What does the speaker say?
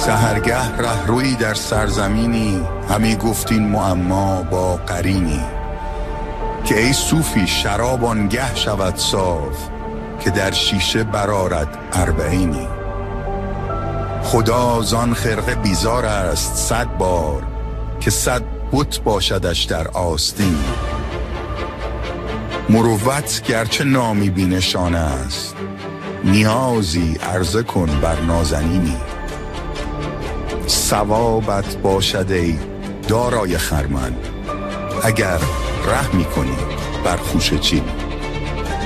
سحرگه رهروی در سرزمینی، همی گفتین معما با قرینی. که ای صوفی شراب آنگه شود صاف، که در شیشه برآرد اربعینی. خدا زان خرقه بیزار است 100 بار، که 100 بت باشدش در آستین. مروت گرچه نامی بی نشانه است، نیازی عرضه کن بر نازنینی. ثوابت باشد ای دارای خرمن، اگر رحمی کنی بر خوشه چینی.